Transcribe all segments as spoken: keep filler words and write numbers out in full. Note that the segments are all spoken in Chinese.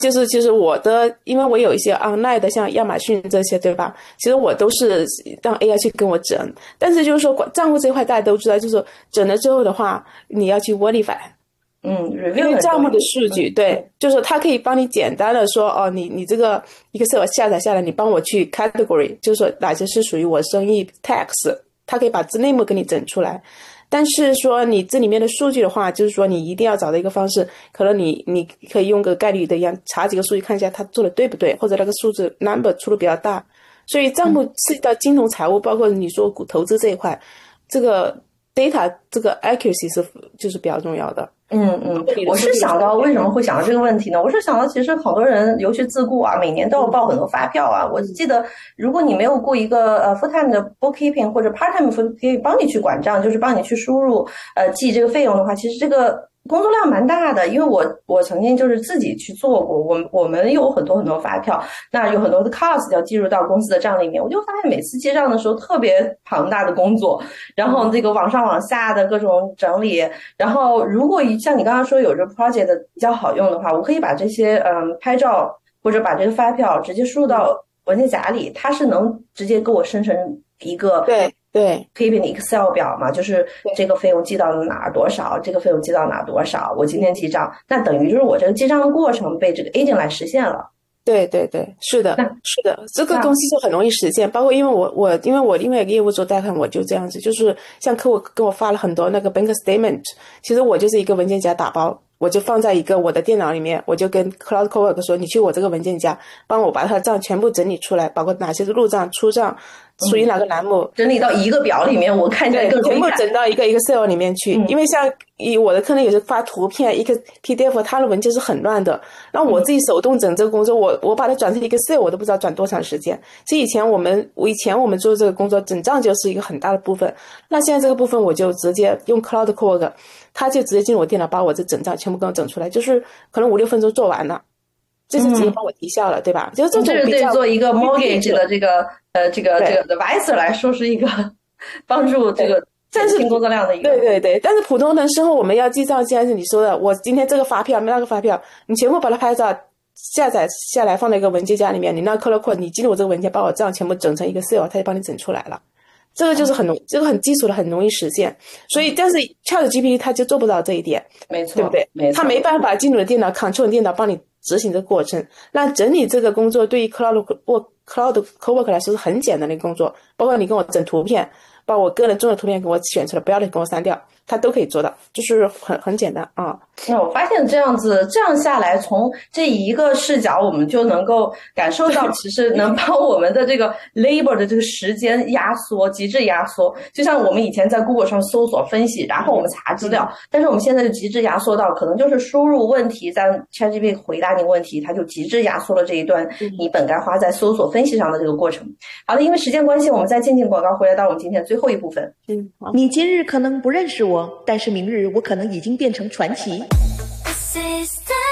就是其实我的，因为我有一些 online 的，像亚马逊这些，对吧？其实我都是让 A I 去跟我整，但是就是说账户这块大家都知道，就是整了之后的话，你要去 verify。 嗯， 因为账户的数据，对，就是它可以帮你简单的说，哦，你你这个 Excel 下载下来，你帮我去 category， 就是说哪些是属于我生意 tax， 它可以把字内幕给你整出来。但是说你这里面的数据的话，就是说你一定要找到一个方式，可能你你可以用个概率的一样查几个数据看一下它做的对不对，或者那个数字 number 出的比较大。所以账户涉及到金融财务，包括你说股投资这一块，这个 data 这个 accuracy 是就是比较重要的。 嗯嗯，我是想到为什么会想到这个问题呢？我是想到其实好多人尤其自雇啊，每年都要报很多发票啊。我记得如果你没有雇一个呃 full time 的 bookkeeping 或者 part time 可以帮你去管账，就是帮你去输入呃记这个费用的话，其实这个工作量蛮大的。因为我我曾经就是自己去做过，我我们有很多很多发票，那有很多的 cost 要计入到公司的账里面，我就发现每次结账的时候特别庞大的工作，然后这个往上往下的各种整理，然后如果像你刚刚说有这 project 比较好用的话，我可以把这些嗯拍照或者把这个发票直接输入到文件夹里，它是能直接给我生成一个对对， 可以给你 Excel 表嘛，就是这个费用记到了哪儿多少，这个费用记到哪儿多少，我今天记账，那等于就是我这个记账的过程被这个 agent 来实现了。 对对对，是的，是的，这个东西就很容易实现。包括因为我我因为我因为业务做贷款，我就这样子，就是像客户跟我发了很多那个 bank statement， 其实我就是一个文件夹打包，我就放在一个我的电脑里面，我就跟 Cloud Cowork 说，你去我这个文件夹帮我把它的账全部整理出来，包括哪些是入账、出账，属于哪个栏目， 嗯、整理到一个表里面，我看见全部整到一个 Excel 里面去。 嗯、 因为像以我的客人也是发图片，一个 P D F， 它的文件是很乱的，然后我自己手动整这个工作，我我把它转成一个 Excel， 我都不知道转多长时间。其实以前我们我以前我们做这个工作，整账就是一个很大的部分，那现在这个部分我就直接用 Cloud Cowork， 它就直接进入我电脑，把我这整账全部给我整出来，就是可能五六分钟做完了。这是直接帮我提效了，嗯、对吧？就是这种比较对做一个 mortgage 的这个呃这个这个 advisor 来说是一个帮助这个减轻工作量的一个。 对对对，但是普通人生活我们要记账，现在是你说的，我今天这个发票那个发票，你全部把它拍照下载下来放在一个文件夹里面，你那 Cloud Cowork 你进入我这个文件，把我账全部整成一个 Excel， 它就帮你整出来了。这个就是很容，这个很基础的，很容易实现。所以，但是 ChatGPT 它就做不到这一点， 没错， 对不对？ 没错， 它没办法进入电脑 control 电脑帮你执行这个过程。那整理这个工作对于 Cloud Work Cloud Cowork 来说是很简单的工作，包括你跟我整图片，把我个人重要的图片给我选出来，不要的给我删掉，它都可以做到，就是很很简单啊。 那我发现这样子这样下来，从这一个视角，我们就能够感受到，其实能把我们的这个 labor 的这个时间压缩，极致压缩。就像我们以前在 Google 上搜索分析，然后我们查资料，但是我们现在就极致压缩到，可能就是输入问题，在 ChatGPT 回答你问题，它就极致压缩了这一段你本该花在搜索分析上的这个过程。好的，因为时间关系，我们再进行广告，回来到我们今天最后一部分。 嗯，好。 你今日可能不认识我，但是明日我可能已经变成传奇。 This is the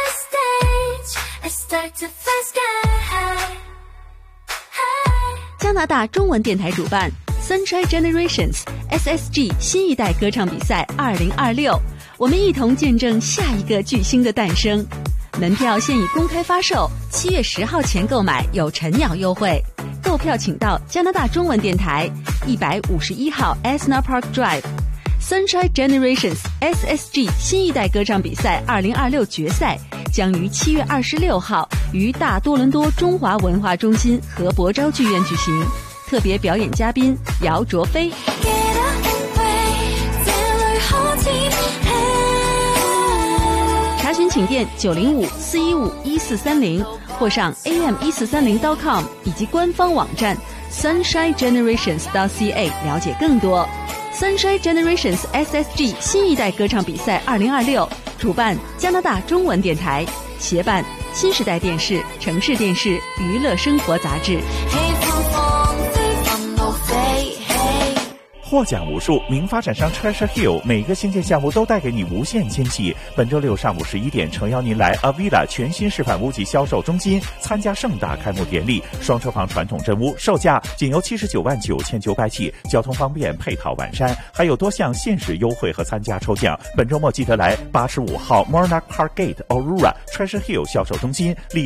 stage, I start to fly sky high, high. 加拿大中文电台主办 Sunshine Generations S S G 新一代歌唱比赛二零二六，我们一同见证下一个巨星的诞生。门票现已公开发售，七月十号前购买有晨鸟优惠。购票请到加拿大中文电台一百五十一号 Asna Park Drive。Sunshine Generations S S G 新一代歌唱比赛二零二六决赛将于七月二十六号于大多伦多中华文化中心和博昭剧院举行，特别表演嘉宾姚卓飞。查询请电九零五四一五一四三零或上 a m 一四三零 dot com 以及官方网站 sunshine generations dot c a 了解更多。Sunshine Generations S S G 新一代歌唱比赛二零二六，主办加拿大中文电台，协办新时代电视、城市电视、娱乐生活杂志。 获奖无数，名发展商 Treasure Hill 每个新建项目都带给你无限惊喜。本周六上午十一点，诚邀您来 Avila 全新示范屋及销售中心参加盛大开幕典礼。双车房传统真屋售价仅由七十九万九千九百起，交通方便，配套完善，还有多项限时优惠和参加抽奖。本周末记得来八十五号 Monarch Park Gate Aurora Treasure Hill 销售中心。